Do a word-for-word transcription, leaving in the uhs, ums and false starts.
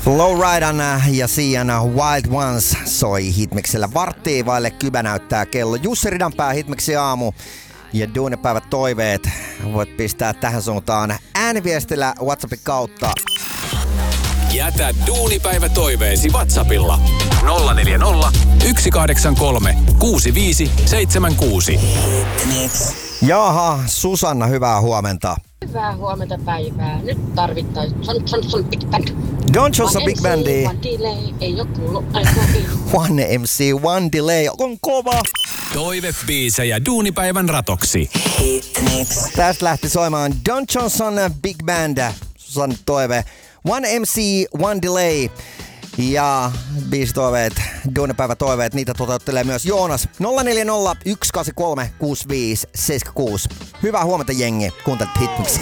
Flowridan ja Sian Wild Ones soi Hitmiksellä. Varttia vaille kybä näyttää kello. Jussi Ridanpää Hitmiksi aamu ja duunipäivät toiveet voit pistää tähän suuntaan ääniviestillä WhatsAppin kautta. Jätä duunipäivä toiveesi WhatsAppilla nolla neljä nolla, yksi kahdeksan kolme, kuusi viisi seitsemän kuusi. Jaha, Susanna, hyvää huomenta. Hyvää huomenta päivää. Nyt tarvittaisiin John Johnson Big Band. John Johnson Big Bandi. One delay, ei oo kuulu aikoihin. One M C, One Delay, on kova. Toivebiisejä duunipäivän ratoksi. Tästä lähti soimaan John Johnson Big Band. Susanna toive. One M C, One Delay. Ja biisitoiveet, duunipäivä toiveet, niitä toteuttelee myös Joonas. nolla neljä nolla, yksi kahdeksan kolme, kuusi viisi seitsemän kuusi. Hyvää huomenta jengi, kuuntelet Hitmixia.